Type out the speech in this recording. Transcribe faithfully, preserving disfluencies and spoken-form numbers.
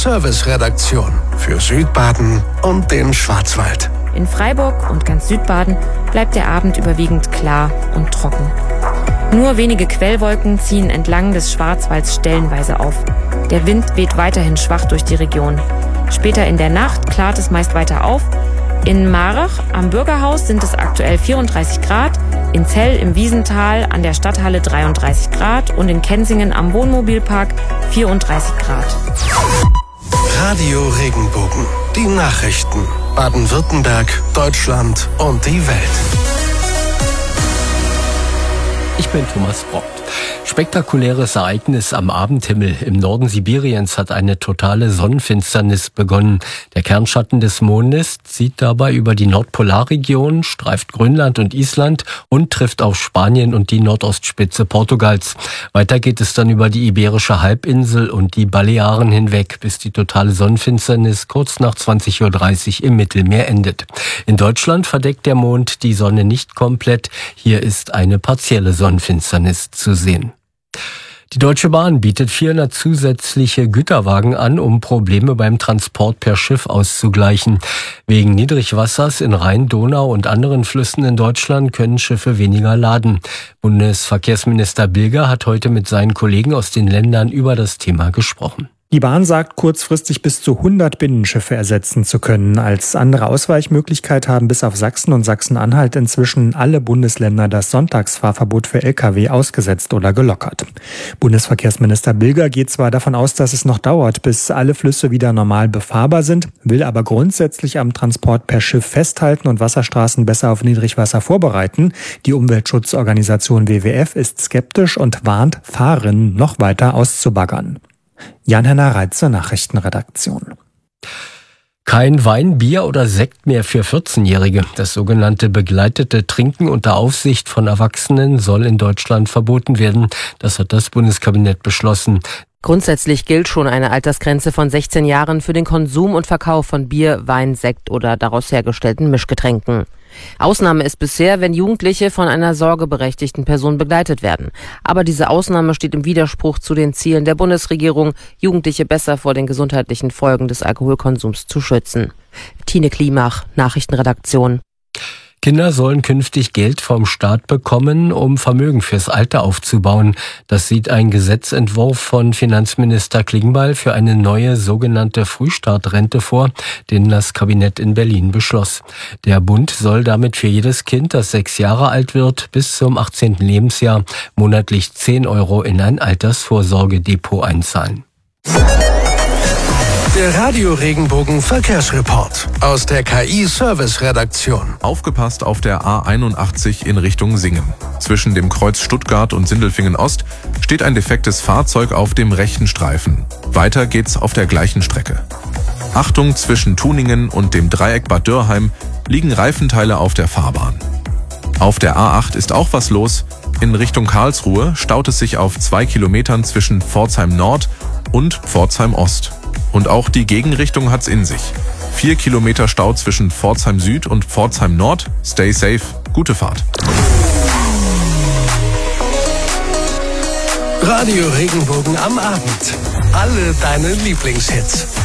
Service-Redaktion für Südbaden und den Schwarzwald. In Freiburg und ganz Südbaden bleibt der Abend überwiegend klar und trocken. Nur wenige Quellwolken ziehen entlang des Schwarzwalds stellenweise auf. Der Wind weht weiterhin schwach durch die Region. Später in der Nacht klart es meist weiter auf. In Marach am Bürgerhaus sind es aktuell vierunddreißig Grad, in Zell im Wiesental an der Stadthalle dreiunddreißig Grad und in Kensingen am Wohnmobilpark vierunddreißig Grad. Radio Regenbogen. Die Nachrichten. Baden-Württemberg, Deutschland und die Welt. Ich bin Thomas Brock. Spektakuläres Ereignis am Abendhimmel. Im Norden Sibiriens hat eine totale Sonnenfinsternis begonnen. Der Kernschatten des Mondes zieht dabei über die Nordpolarregion, streift Grönland und Island und trifft auf Spanien und die Nordostspitze Portugals. Weiter geht es dann über die Iberische Halbinsel und die Balearen hinweg, bis die totale Sonnenfinsternis kurz nach zwanzig Uhr dreißig im Mittelmeer endet. In Deutschland verdeckt der Mond die Sonne nicht komplett. Hier ist eine partielle Sonnenfinsternis zu sehen. Die Deutsche Bahn bietet vierhundert zusätzliche Güterwagen an, um Probleme beim Transport per Schiff auszugleichen. Wegen Niedrigwassers in Rhein, Donau und anderen Flüssen in Deutschland können Schiffe weniger laden. Bundesverkehrsminister Bilger hat heute mit seinen Kollegen aus den Ländern über das Thema gesprochen. Die Bahn sagt, kurzfristig bis zu hundert Binnenschiffe ersetzen zu können. Als andere Ausweichmöglichkeit haben bis auf Sachsen und Sachsen-Anhalt inzwischen alle Bundesländer das Sonntagsfahrverbot für L K W ausgesetzt oder gelockert. Bundesverkehrsminister Bilger geht zwar davon aus, dass es noch dauert, bis alle Flüsse wieder normal befahrbar sind, will aber grundsätzlich am Transport per Schiff festhalten und Wasserstraßen besser auf Niedrigwasser vorbereiten. Die Umweltschutzorganisation W W F ist skeptisch und warnt, Fahrerinnen noch weiter auszubaggern. Jan-Henner Reit zur Nachrichtenredaktion. Kein Wein, Bier oder Sekt mehr für vierzehnjährige. Das sogenannte begleitete Trinken unter Aufsicht von Erwachsenen soll in Deutschland verboten werden. Das hat das Bundeskabinett beschlossen. Grundsätzlich gilt schon eine Altersgrenze von sechzehn Jahren für den Konsum und Verkauf von Bier, Wein, Sekt oder daraus hergestellten Mischgetränken. Ausnahme ist bisher, wenn Jugendliche von einer sorgeberechtigten Person begleitet werden. Aber diese Ausnahme steht im Widerspruch zu den Zielen der Bundesregierung, Jugendliche besser vor den gesundheitlichen Folgen des Alkoholkonsums zu schützen. Tine Klimach, Nachrichtenredaktion. Kinder sollen künftig Geld vom Staat bekommen, um Vermögen fürs Alter aufzubauen. Das sieht ein Gesetzentwurf von Finanzminister Klingbeil für eine neue sogenannte Frühstartrente vor, den das Kabinett in Berlin beschloss. Der Bund soll damit für jedes Kind, das sechs Jahre alt wird, bis zum achtzehnten Lebensjahr monatlich zehn Euro in ein Altersvorsorgedepot einzahlen. Der Radio Regenbogen Verkehrsreport aus der K I-Service-Redaktion. Aufgepasst auf der A einundachtzig in Richtung Singen. Zwischen dem Kreuz Stuttgart und Sindelfingen Ost steht ein defektes Fahrzeug auf dem rechten Streifen. Weiter geht's auf der gleichen Strecke. Achtung, zwischen Tuningen und dem Dreieck Bad Dürrheim liegen Reifenteile auf der Fahrbahn. Auf der A acht ist auch was los. In Richtung Karlsruhe staut es sich auf zwei Kilometern zwischen Pforzheim Nord und Pforzheim Ost. Und auch die Gegenrichtung hat's in sich. Vier Kilometer Stau zwischen Pforzheim Süd und Pforzheim Nord. Stay safe. Gute Fahrt. Radio Regenbogen am Abend. Alle deine Lieblingshits.